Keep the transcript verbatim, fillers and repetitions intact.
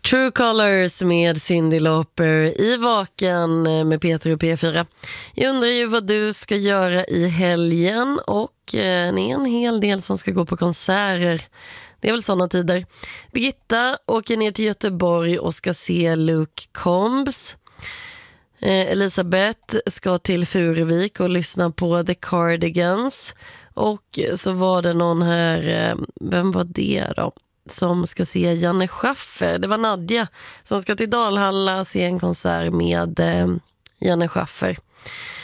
True Colors med Cyndi Lauper i Vaken med Peter och P fyra. Jag undrar ju vad du ska göra i helgen, och det är en hel del som ska gå på konserter. Det är väl sådana tider. Birgitta åker ner till Göteborg och ska se Luke Combs. Eh, Elisabeth ska till Furuvik och lyssna på The Cardigans. Och så var det någon här, eh, vem var det då? Som ska se Janne Schaffer. Det var Nadja som ska till Dalhalla se en konsert med eh, Janne Schaffer.